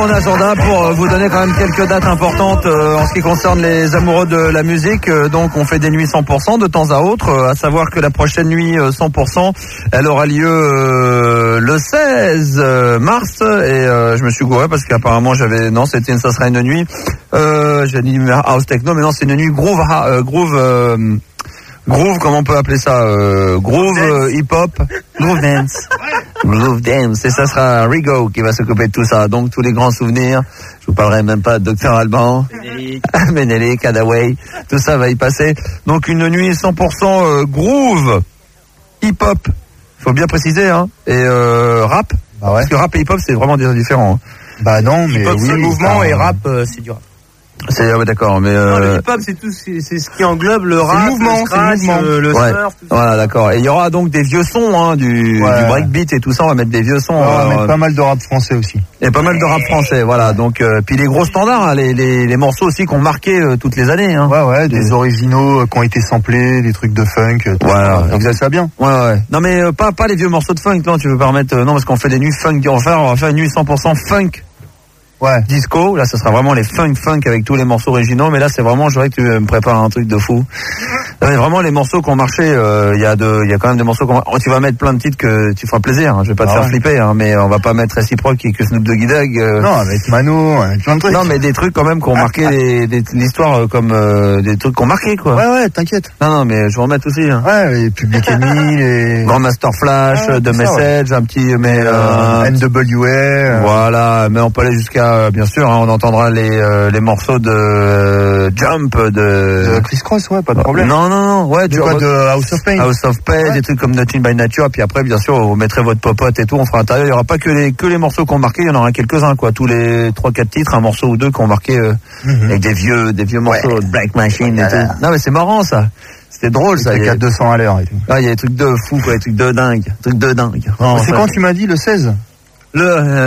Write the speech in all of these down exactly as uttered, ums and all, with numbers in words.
mon agenda pour euh, vous donner quand même quelques dates importantes euh, en ce qui concerne les amoureux de la musique. Euh, donc on fait des nuits cent pour cent de temps à autre, euh, à savoir que la prochaine nuit euh, cent pour cent, elle aura lieu euh, le seize mars et euh, je me suis gouré parce qu'apparemment j'avais non c'était une, ça serait une nuit euh, j'ai dit house techno, mais non c'est une nuit groove euh, groove euh, groove, comment on peut appeler ça euh, groove euh, hip-hop, groove dance, groove dance, et ça sera Rigo qui va s'occuper de tout ça. Donc tous les grands souvenirs, je vous parlerai même pas de Docteur Alban, Menelik, Hadaway, tout ça va y passer. Donc une nuit cent pour cent euh, groove, hip-hop, faut bien préciser, hein, et euh, rap, bah ouais. Parce que rap et hip-hop c'est vraiment différent. Hein. Bah non, mais hip-hop, oui, c'est mouvement bah, et rap euh, c'est du rap. C'est, ouais, d'accord, mais euh... non, le hip-hop c'est tout, c'est, c'est ce qui englobe le rap, le mouvement, le scratch, c'est le, mouvement. le, le ouais. surf. Tout voilà, d'accord. Et il y aura donc des vieux sons, hein, du, ouais. du breakbeat et tout ça. On va mettre des vieux sons. On va euh, mettre pas mal de rap français aussi. Et pas mal de rap français, voilà. Donc, euh, puis les gros standards, hein, les, les, les morceaux aussi qui ont marqué euh, toutes les années. Hein. Ouais, ouais, des originaux euh, qui ont été samplés, des trucs de funk. Voilà, ça, exact, ça bien. Ouais, ouais. Non, mais euh, pas pas les vieux morceaux de funk. Non, tu veux pas remettre. Euh, non, parce qu'on fait des nuits funk. On va faire, on va faire une nuit cent pour cent funk. Ouais. Disco, là, ça sera vraiment les funk funk avec tous les morceaux originaux, mais là, c'est vraiment, je voudrais que tu me prépares un truc de fou. Non, mais vraiment, les morceaux qui ont marché, il euh, y a de, il y a quand même des morceaux qu'on oh, tu vas mettre plein de titres que tu feras plaisir, hein. Je vais pas te ah faire ouais. flipper, hein, mais on va pas mettre Réciproque et que Snoop Doggy Dogg. Euh... Non, avec Mano, avec plein de trucs. Non, mais des trucs quand même qui ont marqué les, des, l'histoire euh, comme, euh, des trucs qui ont marqué, quoi. Ouais, ouais, t'inquiète. Non, non, mais je vais en mettre aussi, hein. Ouais, les Public Enemy, les... Grand Master Flash, ouais, The Message, ouais. Un petit, mais, euh, N W A. Euh... Voilà, mais on peut aller jusqu'à, bien sûr, hein, on entendra les euh, les morceaux de euh, Jump de... de Chris Cross, ouais, pas de problème. Non, non, non, ouais, de, quoi, de House of Pain. House of Pain, ouais. Des trucs comme Nothing by Nature, puis après, bien sûr, vous mettrez votre popote et tout, on fera l'intérieur. Il y aura pas que les que les morceaux qui ont marqué, il y en aura quelques-uns, quoi. Tous les trois quatre titres, un morceau ou deux qui ont marqué euh, mm-hmm. avec des vieux des vieux morceaux ouais. de Black Machine et tout. Non, mais c'est marrant ça. C'était drôle ça. Il y a deux cents à l'heure et tout. Ah, il y a des trucs de fou, quoi, des trucs de dingue, des trucs de dingue. Oh, c'est ça. Quand tu m'as dit le seize? Le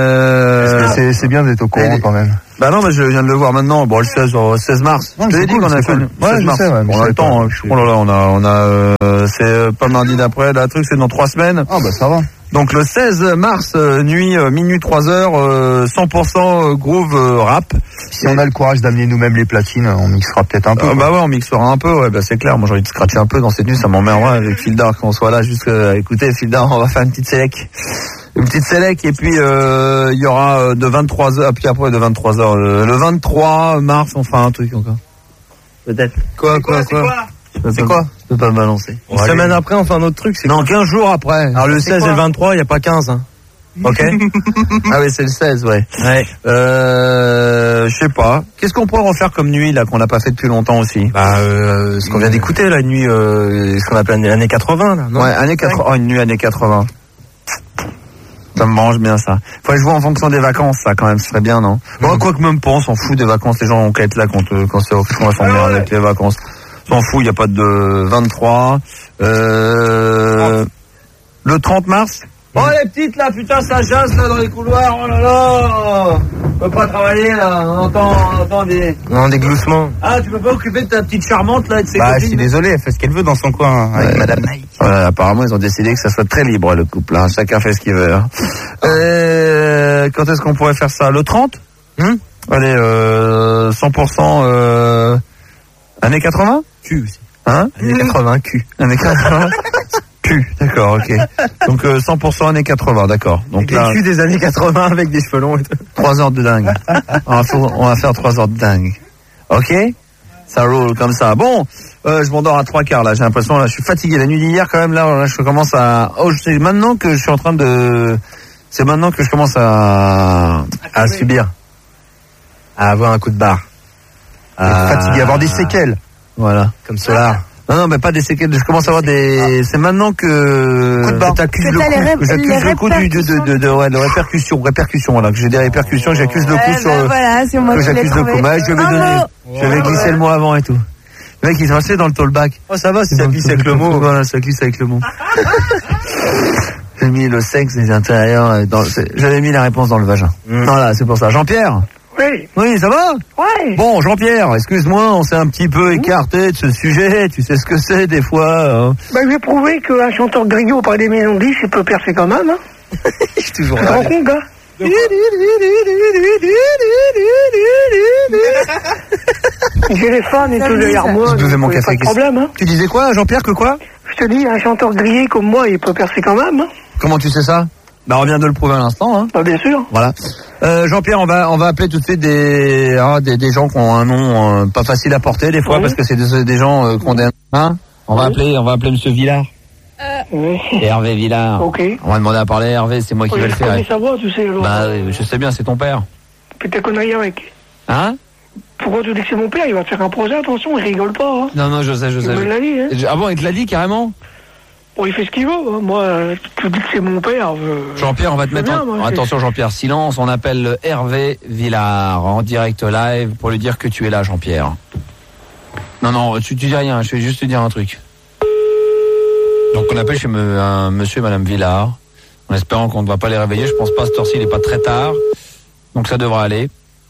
euh... c'est, c'est bien d'être au courant les... quand même. Bah non, mais je viens de le voir maintenant. Bon, le seize, seize mars. Non, je t'ai dit cool, qu'on a fait cool. le ouais, seize mars. Sais, ouais, on a le temps. Hein. Oh là là, on a, on a, euh, c'est pas mardi d'après. Là, le truc, c'est dans trois semaines. Ah bah ça va. Donc le seize mars, euh, nuit, euh, minuit trois heures, euh, cent pour cent groove euh, rap. Si et... on a le courage d'amener nous-mêmes les platines, on mixera peut-être un peu. Euh, bah ouais, on mixera un peu. Ouais, bah c'est clair. Moi, j'ai envie de scratcher un peu dans cette nuit. Ça m'emmerderait avec Fildar qu'on soit là. Juste, euh, écoutez, Fildar, on va faire une petite sélec. Une petite sélec et puis il euh, y aura euh, de vingt-trois heures, puis après de vingt-trois heures, euh, le vingt-trois mars on fera un truc encore. Peut-être. Quoi, quoi, quoi, quoi C'est quoi Je peux pas me balancer. Une ouais, semaine après on fait un autre truc. C'est non, quinze jours après. Alors le seize et le vingt-trois, il n'y a pas quinze. Hein. Ok. Ah oui, c'est le seize, ouais. Ouais. Euh, je sais pas. Qu'est-ce qu'on pourrait refaire comme nuit là qu'on n'a pas fait depuis longtemps aussi? Bah, euh, ce qu'on vient d'écouter la nuit, euh, ce qu'on appelle les années quatre-vingts là. Non ouais, années quatre-vingts. Oh, une nuit années quatre-vingts. Ça me mange bien ça. Faudrait jouer en fonction des vacances, ça quand même, ce serait bien, non? Bon, mmh. Quoi que même pas, on s'en fout des vacances. Les gens vont qu'à être là quand, quand c'est qu'on va s'emmerder ah ouais. avec les vacances. On s'en fout, il n'y a pas de vingt-trois. Euh, le trente mars. Oh les petites là, putain, ça jase là dans les couloirs. Oh là là, on peut pas travailler là. On entend, on entend des. Non, des gloussements. Ah, tu peux pas occuper de ta petite charmante là et de ses bah, copines. Je suis désolé, elle fait ce qu'elle veut dans son coin avec ouais. Madame Naïk. Ouais, apparemment, ils ont décidé que ça soit très libre le couple. Hein. Chacun fait ce qu'il veut. Hein. Euh, quand est-ce qu'on pourrait faire ça? Le trente hum Allez, euh, cent pour cent euh, années quatre-vingts Q aussi. Hein Années quatre-vingts, Q. Années quatre-vingts Q, d'accord, ok. Donc euh, cent pour cent années quatre-vingts, d'accord. Donc là, Q des années quatre-vingts avec des cheveux longs et tout. Trois heures de dingue. on, va faire, on va faire trois heures de dingue. Ok? Ça roule comme ça. Bon, euh, je m'endors à trois quarts là. J'ai l'impression là, je suis fatigué. La nuit d'hier quand même là, là je commence à. Oh, c'est maintenant que je suis en train de. C'est maintenant que je commence à à subir, à avoir un coup de barre, à être fatigué, à avoir des séquelles. Voilà, comme cela. Non, non, mais pas des séquelles. Je commence à avoir des. C'est maintenant que. Que t'accuses le coup. Que j'accuse le coup du, de, de, de, de, ouais, de répercussion. Répercussion, voilà. Que j'ai des répercussions, j'accuse le coup eh sur. Ben voilà, c'est moi que j'accuse le coup. Bah, je vais donner. Je vais glisser le mot avant et tout. Le mec, il s'est passé dans le tollback. Oh, ça va, c'est ça glisse avec le mot. Voilà, ça glisse avec le mot. J'ai mis le sexe des intérieurs. Dans... J'avais mis la réponse dans le vagin. Mm. Voilà, c'est pour ça. Jean-Pierre? Oui. Oui, ça va? Oui. Bon, Jean-Pierre, excuse-moi, on s'est un petit peu écarté de ce sujet. Tu sais ce que c'est, des fois. Hein. Ben, j'ai prouvé qu'un chanteur de griot par des maisons de disques, il peut percer quand même. Hein. Je suis toujours là. Tu te rends compte, gars? J'ai les fans et tout derrière moi. Je buvais mon donc, café. Pas de problème, hein. Tu disais quoi, Jean-Pierre, que quoi? Je te dis, un chanteur grillé comme moi, il peut percer quand même, hein. Comment tu sais ça? Bah, on vient de le prouver à l'instant, hein. Bah, bien sûr. Voilà. Euh, Jean-Pierre, on va on va appeler tout de suite des hein, des, des gens qui ont un nom euh, pas facile à porter des fois, Oui. parce que c'est des, des gens euh, qui ont des hein. On va Oui. appeler on va appeler Monsieur Villard. Oui. Et Hervé Villard. Ok. On va demander à parler à Hervé, c'est moi qui Oui, vais le je faire. connais sa voix, tu sais. Alors. Bah oui, je sais bien, c'est ton père. Puis t'es connerie avec. Hein? Pourquoi tu dis que c'est mon père? Il va te faire un projet, attention, il rigole pas, hein. Non non, je sais, je Il sais. me l'a dit, hein. Je- Ah bon, il te l'a dit carrément? Bon, il fait ce qu'il veut, hein. Moi, euh, tu dis que c'est mon père. euh, Jean-Pierre, on va te je mettre veux en... bien, moi, Attention Jean-Pierre, silence, on appelle Hervé Villard en direct live pour lui dire que tu es là, Jean-Pierre. Non, non, tu, tu dis rien, je vais juste te dire un truc. Donc on appelle chez me, un monsieur et madame Villard, en espérant qu'on ne va pas les réveiller. Je pense pas, à cette heure-ci, il n'est pas très tard. Donc ça devrait aller.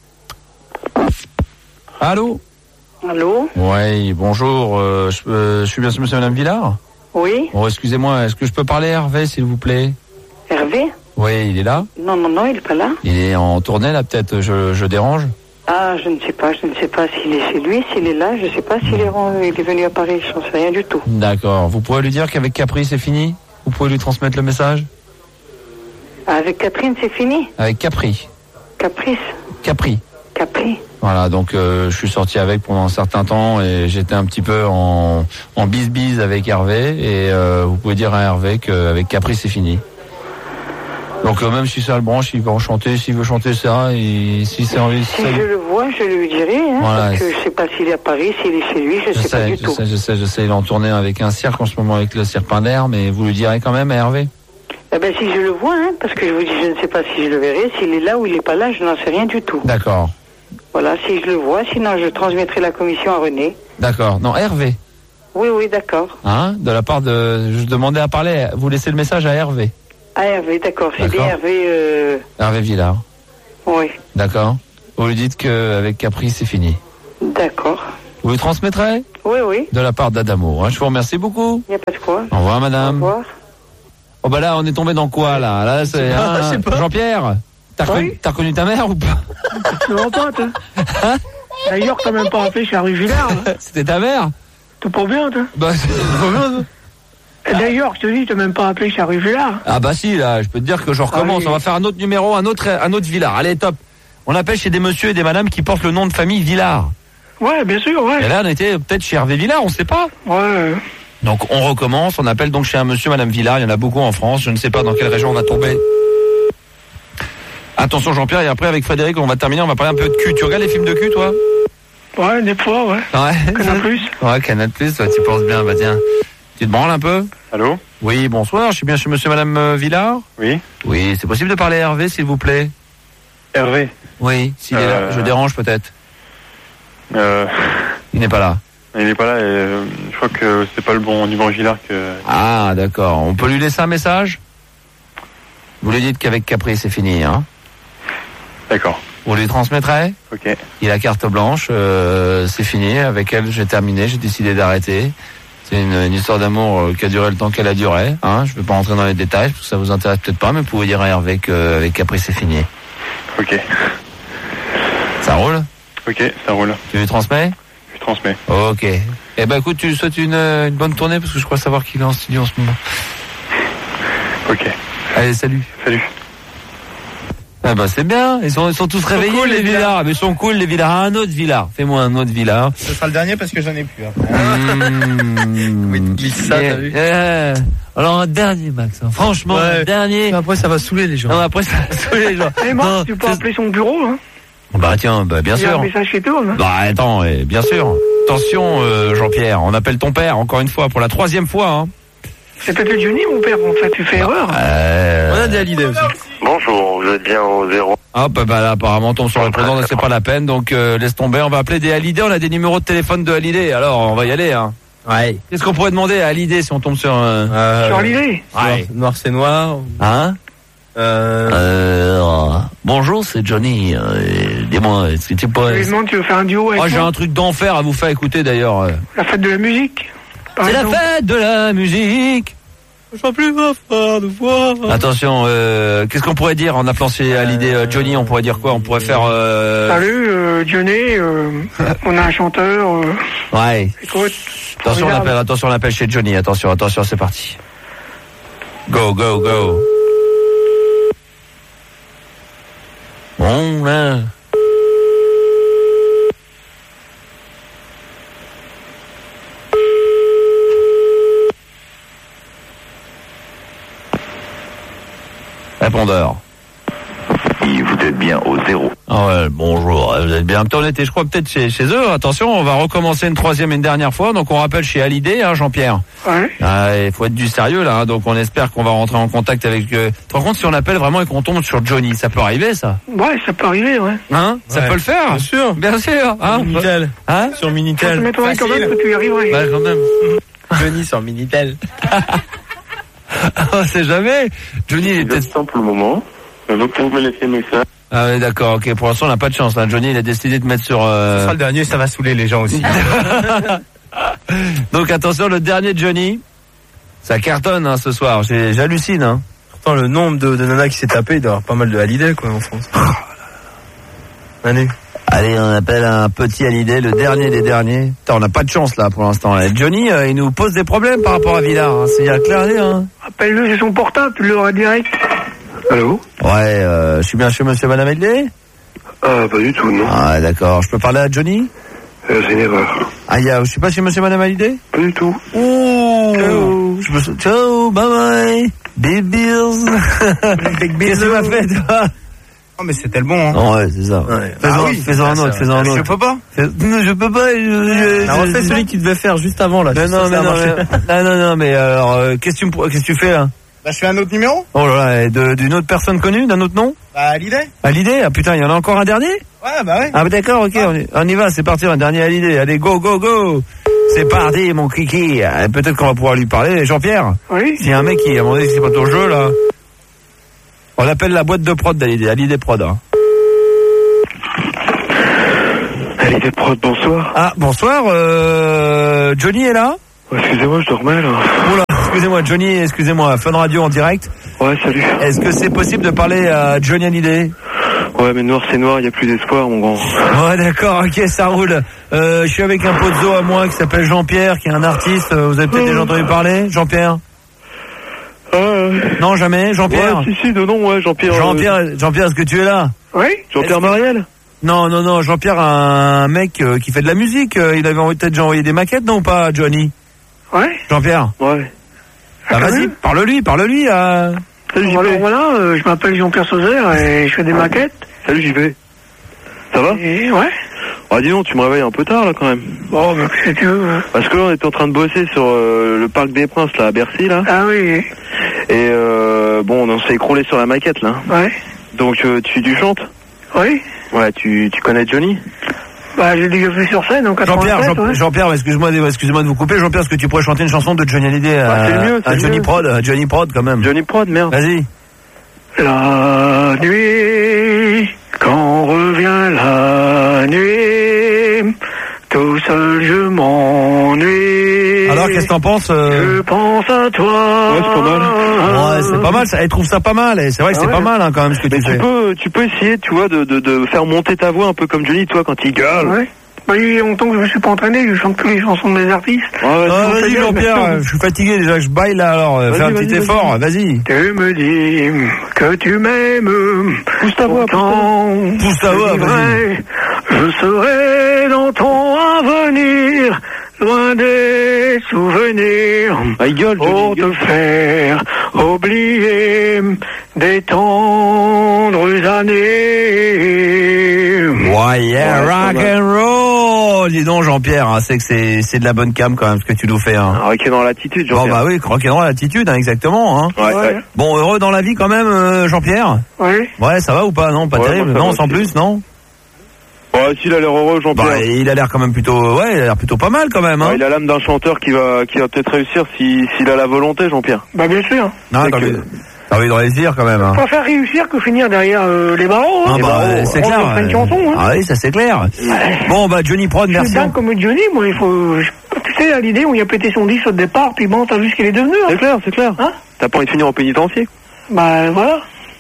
Allô? Allô? Oui, bonjour, euh, je, euh, je suis bien ce monsieur et madame Villard? Oui? Bon, excusez-moi, est-ce que je peux parler à Hervé, s'il vous plaît? Hervé? Oui, il est là? Non, non, non, il n'est pas là. Il est en tournée, là, peut-être, je, je dérange? Ah, je ne sais pas, je ne sais pas s'il est chez lui, s'il est là, je ne sais pas s'il est, ren- il est venu à Paris, je n'en sais rien du tout. D'accord. Vous pourrez lui dire qu'avec Capri, c'est fini? Vous pouvez lui transmettre le message? Ah, avec Catherine, c'est fini? Avec Capri. Caprice? Capri. Capri? Voilà, donc euh, je suis sorti avec pendant un certain temps et j'étais un petit peu en, en bise-bise avec Hervé. Et euh, vous pouvez dire à Hervé qu'avec Capri, c'est fini. Donc euh, même si ça le branche, il va en chanter. S'il veut chanter ça, et si c'est envie... Si je le vois, je lui dirai, hein, Voilà. parce que je ne sais pas s'il est à Paris, s'il est chez lui, je ne Je sais, pas sais, du je tout. sais, je sais, je sais. Il est en tournée avec un cirque en ce moment, avec le cirque Pinder, mais vous lui direz quand même à Hervé? Eh ben, si je le vois, hein, parce que je vous dis, je ne sais pas si je le verrai, s'il est là ou il n'est pas là, je n'en sais rien du tout. D'accord. Voilà, si je le vois, sinon je transmettrai la commission à René. D'accord. Non, Hervé. Oui, oui, d'accord. Hein, de la part de... Je demandais à parler, vous laissez le message à Hervé. Ah, Hervé, d'accord, c'est D'accord. bien Hervé, euh... Hervé Villard. oui, D'accord. Vous lui dites qu'avec Capri, c'est fini. d'accord. Vous lui transmettrez Oui, oui, de la part d'Adamo. Hein, je vous remercie beaucoup. il n'y a pas de quoi. Au revoir, Au madame. revoir. Oh bah là, on est tombé dans quoi, là? Là, c'est... pas, hein, je sais pas. Jean-Pierre, t'as Oui. reconnu, t'as reconnu ta mère ou pas? Tu me rends pas, toi. D'ailleurs, t'as même pas appelé chez Harry Villard, hein. C'était ta mère? T'es pas bien, toi. Bah, c'est pas bien, ça. Et d'ailleurs, je te dis, t'as même pas appelé chez Harry Villard. Ah bah si, là, je peux te dire que je recommence. Ah oui. On va faire un autre numéro, un autre, un autre Villard. Allez, top. On appelle chez des messieurs et des madames qui portent le nom de famille Villard. Ouais, bien sûr, Et ouais. là, on était peut-être chez Hervé Villard, on sait pas. Ouais. Donc on recommence, on appelle donc chez un monsieur, madame Villard, il y en a beaucoup en France, je ne sais pas dans quelle région on va tomber. Attention Jean-Pierre, et après avec Frédéric, on va terminer, on va parler un peu de cul. Tu regardes les films de cul, toi? Ouais, des fois, ouais. Ouais. Canal Plus. Ouais, Canal Plus, toi, tu penses bien, bah tiens. Tu te branles un peu? Allô? Oui, bonsoir, je suis bien chez monsieur, madame euh, Villard? Oui? Oui, c'est possible de parler à Hervé, s'il vous plaît? Hervé? Oui, s'il est là, Euh, je dérange peut-être. Euh, Il n'est pas là. il n'est pas là et euh, je crois que c'est pas le bon du bon Villard que... Ah, d'accord. On peut lui laisser un message? Vous lui dites qu'avec Capri, c'est fini, hein? D'accord. Vous lui transmettrez? Ok. Il a carte blanche, euh, c'est fini. Avec elle, j'ai terminé, j'ai décidé d'arrêter. C'est une, une histoire d'amour euh, qui a duré le temps qu'elle a duré. Hein. Je ne vais pas rentrer dans les détails, parce que ça vous intéresse peut-être pas, mais vous pouvez dire à Hervé qu'avec Capri, c'est fini. Ok. Ça roule? Ok, ça roule. Tu lui transmets? Je transmets. Ok. Eh ben écoute, tu lui souhaites une, une bonne tournée, parce que je crois savoir qu'il est en studio en ce moment. Ok. Allez, salut. Salut. Ah bah c'est bien, ils sont, ils sont tous réveillés, cool, les les Villards. Mais ils sont cool, les Villards. Un autre Villard. Fais-moi un autre Villard. Ce sera le dernier parce que j'en ai plus. Hein. Mmh. Oui, tu glisses ça, Eh, t'as vu eh. Alors un dernier, Max. hein. Franchement, Ouais. un dernier. Après, ça va saouler les gens. Non, après, ça va saouler les gens. Et moi, Non, tu peux c'est- appeler son bureau, hein. Bah tiens, bah, bien Il y a un sûr. message qui tourne. hein. Bah attends, eh, bien sûr. Attention, euh, Jean-Pierre, on appelle ton père encore une fois, pour la troisième fois. Hein. C'est peut-être Johnny, mon père, en fait, tu fais erreur. Euh... On a des Hallyday aussi. Bonjour, vous êtes bien au zéro. Hop, bah là, apparemment, on tombe sur le président, c'est pas la peine, donc euh, laisse tomber. On va appeler des Hallyday, on a des numéros de téléphone de Hallyday, alors on va y aller. Hein. Ouais. Qu'est-ce qu'on pourrait demander à Hallyday si on tombe sur un... Euh, Sur l'idée. Ouais. Noir, c'est noir. Hein Euh, euh, Bonjour, c'est Johnny. Euh, Dis-moi, est-ce que tu Je lui pourrais... demande, tu veux faire un duo avec Oh, j'ai moi un truc d'enfer à vous faire écouter d'ailleurs. La fête de la musique. par C'est la exemple. fête de la musique. Je sens plus ma foi de voir. Attention, euh, qu'est-ce qu'on pourrait dire en appelant chez Hallyday euh, Johnny? On pourrait dire quoi? On pourrait faire... Euh... Salut, euh, Johnny, euh, on a un chanteur. Euh, ouais. Écoute. Attention, on appelle, attention, on appelle chez Johnny. Attention, attention, c'est parti. Go, go, go. Bon, là... Répondeur. Vous êtes bien au zéro. Ah ouais, bonjour, vous êtes bien. On était, je crois, peut-être chez, chez eux. Attention, on va recommencer une troisième et une dernière fois. Donc on rappelle chez Hallyday, hein, Jean-Pierre. Ouais. Ah, il faut être du sérieux là. Hein, donc on espère qu'on va rentrer en contact avec... Euh... Par contre, si on appelle vraiment et qu'on tombe sur Johnny, ça peut arriver ça? Ouais, ça peut arriver, ouais. Hein? Ça Ouais. peut le faire? Bien sûr. Bien sûr. Hein? Minitel. Hein? Sur Ça Minitel. m'étonnerait quand même Facile. que tu y arriverais. Bah quand même. Johnny sur Minitel. On sait jamais. Johnny, il est peut-être... J'attends pour le moment. Donc vous me laissez un message. Ah ouais, d'accord, ok. Pour l'instant, on n'a pas de chance. Là. Johnny, il a décidé de mettre sur... Euh... Ce sera le dernier, ça va saouler les gens aussi. Donc attention, le dernier de Johnny. Ça cartonne hein, ce soir. J'ai- J'hallucine. Hein. Pourtant, le nombre de, de nanas qui s'est tapé, il doit y avoir pas mal de Hallyday, quoi, en France. Allez. Allez, on appelle un petit Hallyday, le dernier des derniers. Putain, on n'a pas de chance là pour l'instant. Et Johnny, euh, il nous pose des problèmes par rapport à Villard. Hein. C'est à clair, hein. Appelle-le, c'est son portable, tu l'auras direct. Allô? Ouais, euh, je suis bien chez Monsieur Madame Hallyday. Ah, pas du tout, non. Ah, d'accord. Je peux parler à Johnny? Euh, c'est une erreur. Ah, y a, je suis pas chez Monsieur Madame Hallyday? Pas du tout. Ouh. Ciao. Je me sou- Ciao, bye bye. Big Bills. Big Qu'est-ce que tu m'as fait, toi? Oh, mais c'était le bon, hein. Oh, ouais, c'est ça. Ouais. Fais-en Ah oui, fais-en un ça, autre, ça. fais-en un Je autre. peux pas. Fais- Non, je peux pas. Je, je, On a je- refait je- celui qu'il devait faire juste avant, là. Non, Ça, non, ça mais a non, marché. mais, non, non, non, mais alors, euh, qu'est-ce que tu me pro- qu'est-ce que tu fais là? Bah, je fais un autre numéro. Oh là là, et de- d'une autre personne connue, d'un autre nom? Bah, Hallyday. Hallyday? Ah putain, il y en a encore un dernier? Ouais, bah ouais. Ah bah d'accord, ok, on y, on y va, c'est parti, un dernier Hallyday. Allez, go, go, go. C'est parti, mon kiki. Euh, Peut-être qu'on va pouvoir lui parler. Jean-Pierre, Oui. s'il y a un mec qui a demandé si c'est pas ton jeu là, on appelle la boîte de prod d'Hallyday, Hallyday Prod. Hein. Hallyday Prod, bonsoir. Ah, bonsoir, euh, Johnny est là? Oh, excusez-moi, je dormais là. Oula, excusez-moi, Johnny, excusez-moi, Fun Radio en direct. Ouais, salut. Est-ce que c'est possible de parler à Johnny Hallyday? Ouais, mais noir c'est noir, y a plus d'espoir, mon grand. Ouais, d'accord, ok, ça roule. Euh, je suis avec un poteau à moi qui s'appelle Jean-Pierre, qui est un artiste. Euh, Vous avez peut-être déjà entendu parler, Jean-Pierre? Ah, ouais. Non, jamais, Jean-Pierre? Ouais, si, si, non, non, ouais, Jean-Pierre. euh, Jean-Pierre, Jean-Pierre, est-ce que tu es là? Oui. Jean-Pierre Mariel? Non, non, non, Jean-Pierre, un mec euh, qui fait de la musique. euh, Il avait envie- peut-être déjà envoyé des maquettes, non ou pas, Johnny? Ouais. Jean-Pierre? Ouais. Ah, vas-y, parle-lui, parle-lui. Euh... Salut, j'y Alors vais. voilà, euh, je m'appelle Jean-Pierre Sauzère et je fais des maquettes. Salut, j'y vais. Ça va? Et ouais. Ah, dis donc, tu me réveilles un peu tard là quand même. Bon, mais qu'est-ce que tu veux? Parce que là, on était en train de bosser sur euh, le Parc des Princes là, à Bercy là. Ah oui. Et euh, bon, on s'est écroulé sur la maquette là. Ouais. Donc euh, tu, tu chantes? Oui. Ouais, tu, tu connais Johnny? Bah, j'ai déjà fait sur scène en Jean-Pierre, quatre-vingt-sept, Jean- ouais. Jean-Pierre, excuse-moi, excusez-moi de vous couper. Jean-Pierre, est-ce que tu pourrais chanter une chanson de Johnny Hallyday à, Bah, c'est le mieux, c'est à le Johnny mieux. Prod, à Johnny Prod quand même. Johnny Prod, merde. Vas-y. La nuit, quand revient la nuit, tout seul je m'ennuie. Alors, qu'est-ce que t'en penses euh... Je pense à toi. Ouais, c'est pas mal. Ouais, c'est pas mal. Ça, elle trouve ça pas mal. Et c'est vrai que Ah c'est ouais. pas mal hein, quand même ce que Mais tu tu fais. peux, tu peux essayer, tu vois, de, de, de faire monter ta voix un peu comme Johnny, toi, quand il gueule. Ouais. Bah, il y a longtemps que je me suis pas entraîné, je chante plus les chansons des artistes. Ouais, ouais, Ah, c'est vas-y bon, Jean-Pierre, mais- euh, je suis fatigué déjà, je baille là alors, euh, Vas-y, fais un vas-y, petit vas-y. effort, vas-y. Tu me dis que tu m'aimes. Pousse ta voix, Pourtant, Pousse ta voix, je vas-y. vivrai, je serai dans ton avenir, loin des souvenirs. Ah, il gueule, Johnny, Pour il gueule. te faire oublier des tendres années. Ouais, yeah, Ouais, rock pas mal. and roll. Dis donc Jean-Pierre, hein, c'est que c'est c'est de la bonne cam quand même ce que tu nous fais. Hein. Ah, ok, dans l'attitude, Bon Jean-Pierre. bah oui, rock'n'roll l'attitude, hein, exactement. Hein. Ouais, ouais. Bon, heureux dans la vie quand même, euh, Jean-Pierre. Oui. Ouais, ça va ou pas? Non, pas Ouais, terrible. moi, ça Non, va sans aussi. plus, non. Ouais, s'il a l'air heureux, Jean-Pierre. Bah, il a l'air quand même plutôt, ouais, il a l'air plutôt pas mal quand même. Hein. Ouais, il a l'âme d'un chanteur qui va, qui va peut-être réussir si, s'il a la volonté, Jean-Pierre. Bah, bien sûr. Non, c'est t'as que- envie, t'as envie de réussir quand même. Hein. Je préfère réussir que finir derrière euh, les barreaux. Ah hein. bah, Les barreaux, c'est on clair. refait une chanson, hein. Ah oui, ça c'est clair. Bon bah Johnny Prod, Je suis merci. dingue comme Johnny, moi, il faut... Tu sais, à l'idée où il a pété son disque au départ, puis bon, t'as vu ce qu'il est devenu. C'est clair, c'est clair. Hein? T'as pas envie de finir en pénitencier? Bah voilà.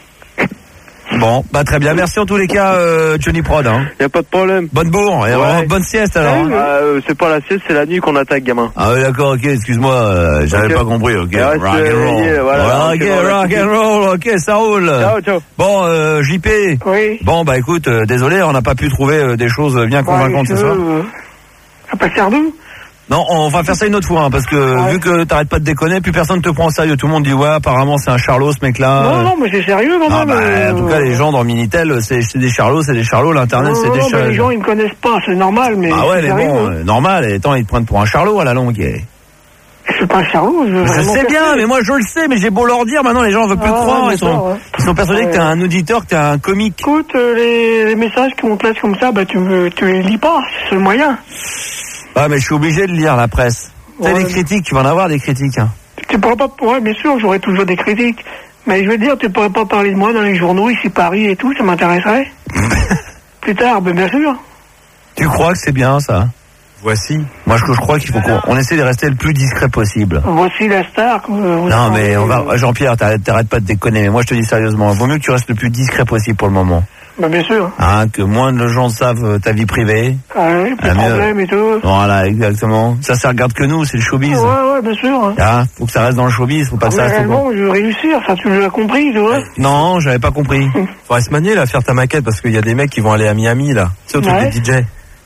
Bon, bah très bien. Merci en tous les cas, euh, Johnny Prod. Hein. Y a pas de problème. Bonne bourre et Ouais. bonne sieste alors. Ouais, hein. ouais. Ah, euh, c'est pas la sieste, c'est la nuit qu'on attaque, gamin. Ah oui, d'accord, ok, excuse-moi, euh, j'avais Ok. pas compris, ok. Et reste, Rock and euh, roll. yeah, voilà, Voilà, rock ok, and roll, rock and roll, ok, ça roule. Ciao, ciao. Bon, euh, J P. Oui. Bon, bah écoute, euh, désolé, on n'a pas pu trouver euh, des choses bien convaincantes ce soir. Euh, à pas faire d'où? Non, on va faire ça une autre fois, hein, parce que Ouais. vu que t'arrêtes pas de déconner, plus personne te prend au sérieux. Tout le monde dit ouais, apparemment c'est un charlot ce mec-là. Non, non, mais c'est sérieux quand Ah, même. bah, euh, en tout cas, les gens dans Minitel, c'est c'est des charlots, c'est des charlots. L'internet, Non, c'est non, des non, mais charlots. les gens, ils me connaissent pas, c'est normal, mais. Ah ouais, c'est mais sérieux, bon, hein. euh, normal. Et tant ils te prennent pour un charlot à la longue. Et... Je suis pas un charlot, je veux Je vraiment sais faire bien, ça. mais moi je le sais, mais j'ai beau leur dire, maintenant les gens veulent plus Ah, croire. ouais, Ils sont, d'accord, ouais. ils sont persuadés Ouais. que t'es un auditeur, que t'es un comique. Écoute, euh, les, les messages qu'on te laisse comme ça, bah tu, me- tu les lis pas, c'est le moyen. Ah, mais je suis obligé de lire la presse. Tu sais, Ouais. les critiques, tu vas en avoir des critiques. Hein. Tu pourrais pas, ouais, bien sûr, j'aurais toujours des critiques. Mais je veux dire, tu pourrais pas parler de moi dans les journaux, ici Paris et tout, ça m'intéresserait. Plus tard, ben bien sûr. Tu crois que c'est bien ça? Voici. Moi je, je crois qu'il faut qu'on on essaie de rester le plus discret possible. Voici la star. quoi. Non mais on va, Jean-Pierre, t'arrêtes, t'arrêtes pas de déconner, mais moi je te dis sérieusement, il vaut mieux que tu restes le plus discret possible pour le moment. Ben bien sûr. Hein, que moins de gens savent euh, ta vie privée. Ah ouais, plus Ah, de mieux. problème et tout. Voilà, exactement. Ça, ça regarde que nous, c'est le showbiz. Ouais, ouais, bien sûr. Hein, faut que ça reste dans le showbiz, faut pas que ça Mais reste au réellement, je veux réussir, ça tu l'as compris, tu vois. Non, j'avais pas compris. Faudrait se manier là, faire ta maquette parce qu'il y a des mecs qui vont aller à Miami là. C'est au truc Ouais. des D J.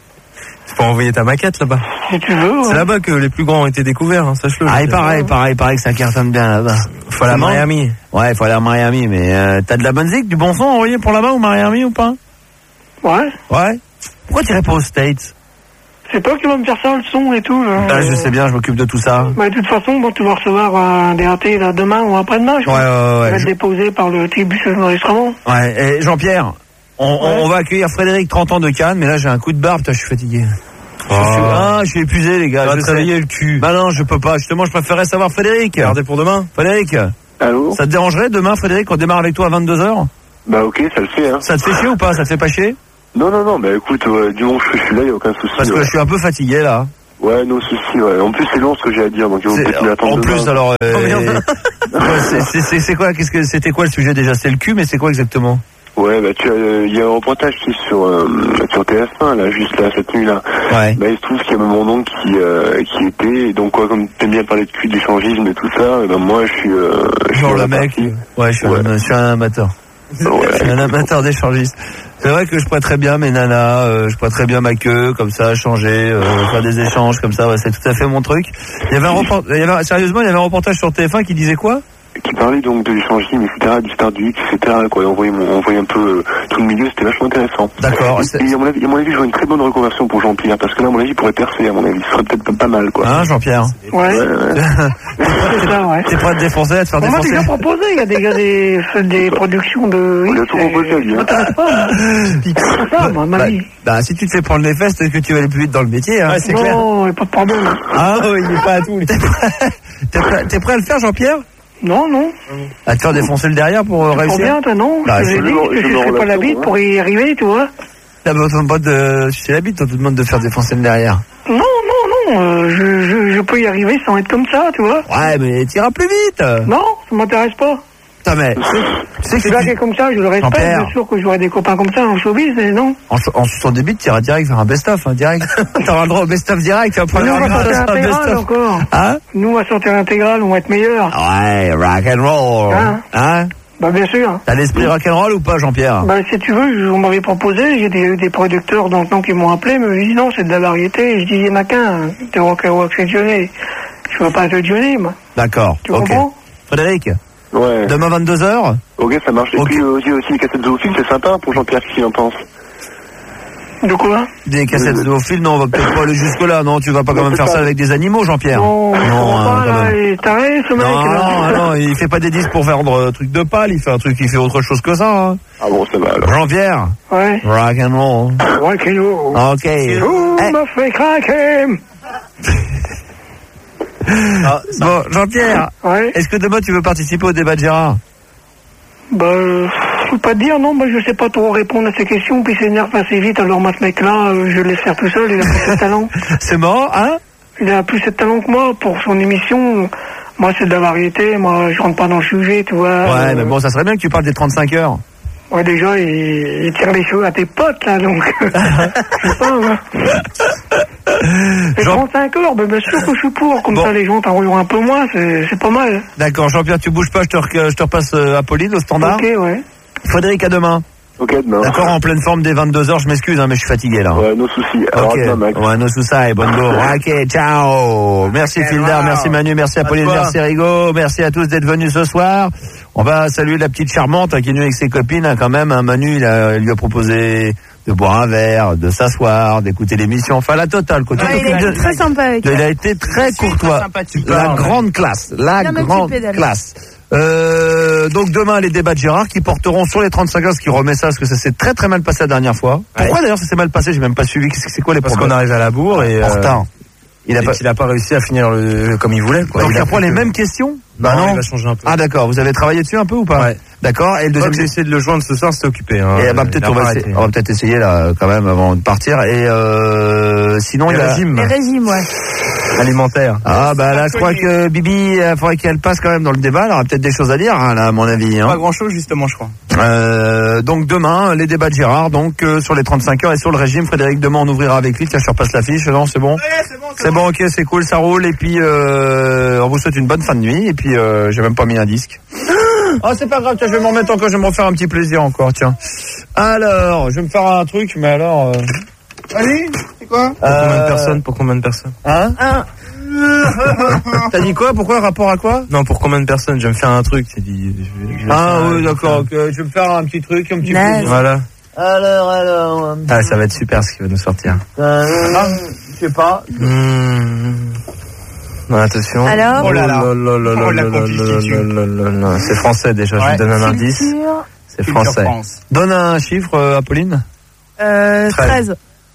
Tu peux envoyer ta maquette là-bas. Si tu veux. C'est ouais. là-bas que les plus grands ont été découverts, hein, sache-le. Ah, et pareil, pareil, pareil que ça cartonne bien là-bas. Faut aller à Comment Miami. Ouais, il faut aller à Miami, mais euh, t'as de la bonne zik, du bon son envoyé pour là-bas ou Miami ou pas? Ouais. Ouais. Pourquoi t'irais pas aux States? C'est toi qui vas me faire ça, le son et tout. Là. Ah, je sais bien, je m'occupe de tout ça. Bah, de toute façon, bon, tu vas recevoir un D A T là, demain ou après-demain, je Ouais, crois. ouais, Il ouais. va être déposé par le tribus d'enregistrement. Ouais, et Jean-Pierre, on, on- Ouais. on va accueillir Frédéric, trente ans de Cannes, mais là j'ai un coup de barbe, putain, je suis fatigué. Je suis, ah, je suis épuisé les gars. Tu vas je te sais. réveiller le cul. Bah non, je peux pas. Justement, je préférerais savoir Frédéric. Regardez pour demain. Frédéric, Allô? ça te dérangerait demain, Frédéric, qu'on démarre avec toi à vingt-deux heures? Bah ok, ça le fait, hein. Ça te fait chier ou pas? Ça te fait pas chier? Non, non, non, bah écoute, ouais, du moment que je suis là, y a aucun souci. Parce que ouais. je suis un peu fatigué là. Ouais, no souci, ouais. En plus, c'est long ce que j'ai à dire, donc il vaut C'est- peut-être l'attendre en demain. plus, alors, euh, Oh, merde. ouais, c'est- c'est c'est- c'est quoi? Qu'est-ce que c'était quoi le sujet déjà? C'est le cul, mais c'est quoi exactement? Ouais, bah tu as, il y a un reportage qui est sur, euh, sur T F un, là, juste là, cette nuit-là. Ouais. Bah il se trouve qu'il y a mon oncle qui, euh, qui était, et donc quoi, comme t'aimes bien parler de cul, d'échangisme et tout ça, bah moi je suis, euh, je suis Genre dans le la mec. partie. Ouais, je suis, Ouais. Un, je suis un amateur. Je suis un amateur d'échangiste. C'est vrai que je pourrais très bien mes nanas, euh, je pourrais très bien ma queue, comme ça, changer, euh, faire des échanges comme ça, ouais, c'est tout à fait mon truc. Il y avait un report, il y avait, sérieusement, il y avait un reportage sur T F un qui disait quoi? Qui parlait donc de l'échangisme, et cetera, du Star du X, et cetera, quoi, et on voyait, mon- on voyait un peu euh, tout le milieu, c'était vachement intéressant. D'accord. Et, c'est- et à mon avis, à mon avis, j'aurais une très bonne reconversion pour Jean-Pierre, parce que là, à mon avis, il pourrait percer, à mon avis, ce serait peut-être pas- pas mal, quoi. Hein, Jean-Pierre? Ouais, Ouais, ouais. c'est ça, ouais. T'es prêt à te défoncer, à te faire On m'a défoncer? déjà proposé, il y a des, il y a des, des productions de... On lui a tout c'est- proposé, lui, Ça hein. m'intéresse pas, moi. C'est ça, moi, ma Bah, vie. bah, si tu te fais prendre les fesses, est-ce que tu vas aller plus vite dans le métier, hein? Ouais, c'est clair. Non, y a pas de problème. Ah, oui, il est pas à tout. T'es prêt, t'es prêt, t'es prêt à le faire, Jean-Pierre? Non, non. À te faire défoncer le derrière pour euh, Pour réussir? bien, toi, non. Bah, je je l'ai dit me- que je je me serais pas relâche la pas, bite hein. pour y arriver, tu vois. Là, bah, on te demande pas de sucer la bite, on te demande de faire défoncer le derrière. Non, non, non, euh, je, je, je peux y arriver sans être comme ça, tu vois. Ouais, mais t'iras plus vite. Non, ça m'intéresse pas. Putain, mais, tu sais que C'est là qui est tu, comme ça, je le respecte, Jean-Pierre. bien sûr que j'aurai des copains comme ça en showbiz, mais non. en, en suçant des bites, t'iras direct faire un best-of, hein, direct. T'auras le droit au best-of direct, tu vas Nous, prendre on va sortir un intégral best-of. encore. Hein? Nous, à sortir intégral, on va être meilleurs. Ouais, rock and roll. Hein? Hein? Bah, bien sûr. T'as l'esprit rock and roll ou pas, Jean-Pierre? Bah, si tu veux, je- on m'avait proposé, j'ai des, des producteurs dans le temps qui m'ont appelé, mais ils disent non, c'est de la variété. Et je dis, il y en a qu'un, de rock and roll sectionné. Je veux pas être Johnny, moi. D'accord. Tu ok. comprends? Frédéric, Ouais. demain vingt-deux heures? Ok, ça marche. Et Ok. puis, euh, aussi, aussi, les cassettes zoophiles, c'est sympa pour Jean-Pierre, qu'est-ce qu'il en pense? De quoi? Des cassettes zoophiles, non, on va peut-être pas aller jusque-là, non, tu vas pas quand Non, même c'est faire pas- ça avec des animaux, Jean-Pierre. Non, je non, comprends hein, pas, quand là, même. il est taré, ce mec. Non, là. non, non, il fait pas des disques pour faire un truc de pâle, il fait un truc qui fait autre chose que ça. Hein. Ah bon, ça va, alors. Jean-Pierre, Ouais. rock and roll. Rock and roll. Ok. Tout Eh, m'a fait craquer. Ah, ça- bon, Jean-Pierre, Ouais. est-ce que demain tu veux participer au débat de Gérard? Bah, euh, je peux pas te dire, non, moi je sais pas trop répondre à ces questions, puis s'énerve assez vite, alors moi ce mec-là, euh, je le laisse faire tout seul, il a pas de talent. C'est mort, hein? il a plus de talent que moi pour son émission. Moi, c'est de la variété. Moi, je rentre pas dans le sujet, tu vois. Ouais, euh, mais bon, ça serait bien que tu parles des trente-cinq heures. Ouais, déjà, il, il tire les cheveux à tes potes, là, donc. Je sais pas, moi. Et Jean- trente-cinq heures, ben, bien sûr que je suis pour. Comme Bon. ça, les gens t'enrouleront un peu moins, c'est, c'est pas mal. D'accord, Jean-Pierre, tu bouges pas, je te, re- je te repasse euh, Apolline au standard. Ok, ouais. Frédéric, à demain. Ok, demain. D'accord, en pleine forme dès vingt-deux heures, je m'excuse, hein, mais je suis fatigué là. Ouais, nos soucis. Alors, Ok, à demain, Max. ouais, no soucis, bonne go. Ok, ciao. Merci Fildar, merci Manu, merci Apolline, toi. merci Rigo, merci à tous d'être venus ce soir. On va saluer la petite charmante hein, qui est venue avec ses copines hein, quand même. Hein, Manu, il, a, il lui a proposé de boire un verre, de s'asseoir, d'écouter l'émission, enfin la totale. Quoi. Ouais, Tout- il a tout- été très sympa avec il elle. a été très courtois. La grande classe, la Bien grande occupé d'elle. classe. Euh, donc demain les débats de Gérard qui porteront sur les trente-cinq heures, ce qui remet ça parce que ça s'est très très mal passé la dernière fois. Pourquoi d'ailleurs ça s'est mal passé? J'ai même pas suivi. Qu'est-ce que c'est quoi les Parce problèmes? qu'on arrive à la bourre et. En euh, retard. Il a et pas. qu'il a pas réussi à finir le, comme il voulait, quoi. Donc il a reprend fait les que- mêmes questions? Bah non, il va changer un peu. Ah d'accord. Vous avez travaillé dessus un peu ou pas? Ouais. D'accord. Et le Deuxième, deuxième. j'ai essayé de le joindre ce soir, c'était occupé. Hein. Et bah, Il peut-être a on pas va, arrêté. essayer, on va peut-être essayer là quand même avant de partir. Et euh, sinon Les il a. régimes Les régimes, ouais. alimentaires. Ah bah là je crois que Bibi, il faudrait qu'elle passe quand même dans le débat. Elle aura peut-être des choses à dire hein, là à mon avis. Hein. Pas grand chose justement, je crois. Euh, donc demain, les débats de Gérard, donc euh, sur les trente-cinq heures et sur le régime. Frédéric, demain on ouvrira avec lui. Tiens, je repasse l'affiche. Non, c'est bon. C'est bon, ok, c'est cool, ça roule. Et puis euh, on vous souhaite une bonne fin de nuit. Et puis euh, j'ai même pas mis un disque. Oh, c'est pas grave. Tiens, je vais m'en remettre encore. Je vais m'en faire un petit plaisir encore. Tiens. Alors, je vais me faire un truc, mais alors. Euh... Allez, c'est quoi? Pour Euh, combien de personnes Pour combien de personnes Hein Un. T'as dit quoi? Pourquoi? Rapport à quoi? Non, pour combien de personnes Je vais me faire un truc. J'ai dit. je vais- je vais Ah faire- oui, d'accord. ok. Je vais me faire un petit truc, un petit Nice. plaisir. Voilà. Alors, alors. Ah, ça va être super ce qui va nous sortir. Euh, je sais pas. Mmh. Non, attention. Alors Oh là là. Oh là là Oh, la là là complicité. là là là là. C'est français déjà, je Ouais. vous donne un indice. Culture. C'est français. Donne un chiffre, euh, Apolline. Euh, treize.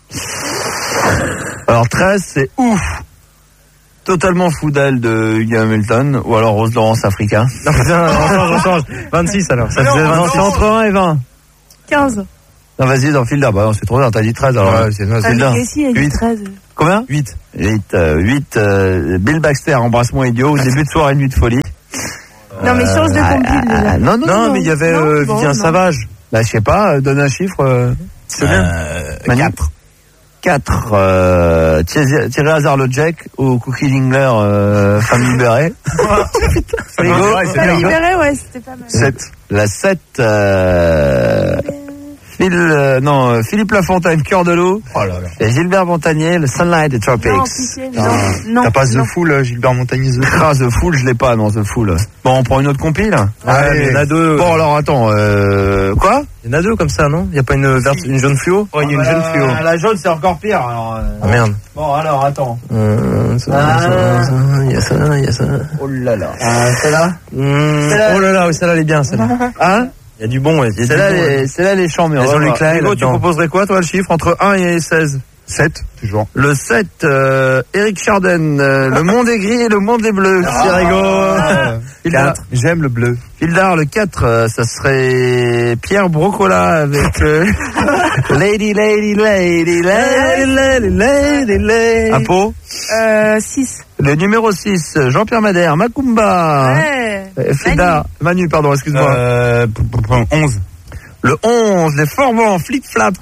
Alors treize, c'est ouf. Totalement fou d'elle de Hugo Hamilton ou alors Rose Laurence Africa. Non, putain, on change, on change. vingt-six alors. Ça faisait Non, vingt-six. c'est entre un et vingt. quinze. Non, vas-y, dans le fil là. Bah, non, c'est trop bien, t'as dit treize alors. Ouais, c'est- non, c'est Avec là. Casey, il a dit Huit. treize. Combien? huit. huit. Euh, huit euh, Bill Baxter, embrasse-moi idiot, au début de soirée, nuit de folie. Non, mais change de Ah, compil ah, déjà. non, non, Non, non. mais il y avait Non, euh, bon, Vivien non. Savage. Bah, je sais pas, euh, donne un chiffre. Euh, C'est bien. Manu. quatre. Euh, Thierry Thierry Hazard le Jack ou Cookie Dingler, euh, femme libérée. Rigo. Ça libéré, ouais, c'était pas mal. sept. La sept. Euh, Phil, euh, non, euh, Philippe Lafontaine, Cœur de l'eau. Oh là là. Et Gilbert Montagnier, le Sunlight des Tropics. Non, pitié, non. Non. T'as pas The non. Fool, Gilbert Montagnier The Fool? Ah, The Fool, je l'ai pas, non, The Fool. Bon, on prend une autre compile. Ah, mais il y en a deux. Bon, alors, attends, euh, quoi? Il y en a deux comme ça, non Il y a pas une, verte, une jaune fluo Ouais, il y a une jeune fluo. La jaune, c'est encore pire, alors. euh, Ah merde. Bon, alors, attends. Euh, ça, Ah. ça, ça, Il y a ça, il y a ça. Oh là là. Ah, celle-là? Mmh. Celle-là. Oh là là, oui, celle-là elle est bien, celle-là. Hein? Il y a du bon, ouais. Il y a du Celle-là, bon, ouais. les, celle-là, les champs, mais Elles on va ont les voir. clairs Hugo, tu là-dedans. proposerais quoi, toi, le chiffre entre un et seize? sept, toujours. Le sept, euh, Eric Chardin, euh, le monde est gris et le monde est bleu. C'est rigolo. quatre. J'aime le bleu. Hildar, le quatre, euh, ça serait Pierre Brocola avec euh, Lady, Lady, Lady, Lady, Lady, Lady, Lady. À Pau. Euh, six. Le numéro six, Jean-Pierre Madère, Macumba. Ouais. Euh, Frida, Manu, pardon, excuse-moi. Euh, onze. Le onze, les Forbans, flip-flap.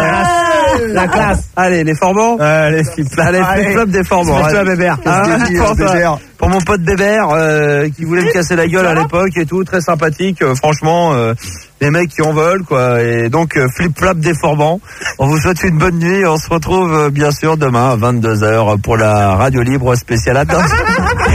La classe. Allez, les Forbans. Allez, flip-flap. Allez, flip-flop des Forbans. Flip-flop, Allez. Bébert. Hein, Qu'est-ce que dit, pour, toi, Bébert pour mon pote Bébert, euh, qui voulait me casser la gueule à l'époque et tout, très sympathique, euh, franchement, euh, les mecs qui en veulent, quoi. Et donc, euh, flip-flap des Forbans. On vous souhaite une bonne nuit. On se retrouve, euh, bien sûr, demain à vingt-deux heures pour la radio libre spéciale. Attends.